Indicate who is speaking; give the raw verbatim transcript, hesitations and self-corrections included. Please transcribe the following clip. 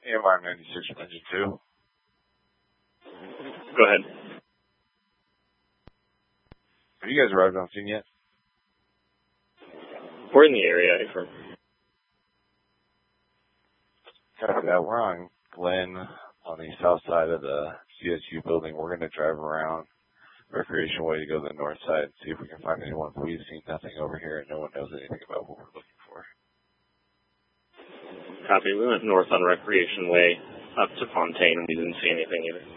Speaker 1: A M R ninety-six from engine two.
Speaker 2: Go ahead.
Speaker 1: Have you guys arrived on scene yet?
Speaker 2: We're in the area. For...
Speaker 1: Copy that. We're on Glen on the south side of the C S U building. We're going to drive around Recreation Way to go to the north side and see if we can find anyone. We've seen nothing over here and no one knows anything about what we're looking for.
Speaker 2: Copy. We went north on Recreation Way up to Fontaine and we didn't see anything either.